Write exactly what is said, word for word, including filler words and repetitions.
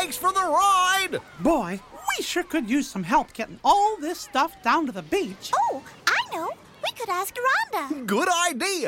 Thanks for the ride! Boy, we sure could use some help getting all this stuff down to the beach. Oh, I know. We could ask Rhonda. Good idea.